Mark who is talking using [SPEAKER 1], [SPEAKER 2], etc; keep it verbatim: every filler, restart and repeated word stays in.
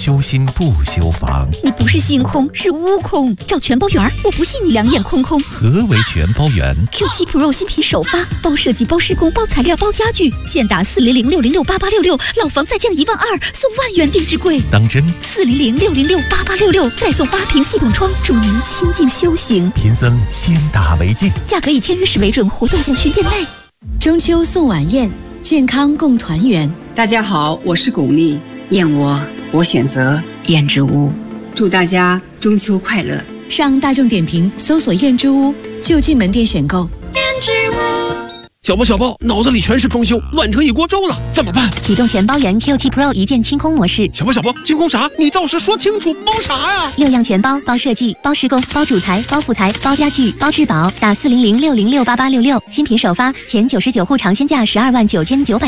[SPEAKER 1] 修心不修房。
[SPEAKER 2] 你不是星空，是悟空。找全包圆，我不信你两眼空空。
[SPEAKER 1] 何为全包圆
[SPEAKER 2] ？Q 七 Pro 新品首发，包设计、包施工、包材料、包家具，现打四零零六零六八八六六，老房再降一万二，送万元定制柜。
[SPEAKER 1] 当真？
[SPEAKER 2] 四零零六零六八八六六，再送八屏系统窗，助您清静修行。
[SPEAKER 1] 贫僧先打为敬，
[SPEAKER 2] 价格以签约时为准，活动限需店内。
[SPEAKER 3] 中秋送晚宴，健康共团圆。
[SPEAKER 4] 大家好，我是巩俐，燕窝我选择燕之屋，祝大家中秋快乐。
[SPEAKER 3] 上大众点评搜索燕之屋，就近门店选购。燕之
[SPEAKER 5] 屋。小包小包，脑子里全是装修，乱成一锅粥了，怎么办？
[SPEAKER 6] 启动全包圆 Q 七 Pro 一键清空模式。
[SPEAKER 5] 小包小包，清空啥？你倒是说清楚，包啥呀？
[SPEAKER 6] 六样全包，包设计、包施工、包主材、包副材、包家具、包质保。打四零零六零六八八六六，新品首发，前九十九户尝鲜价十二万九千九百。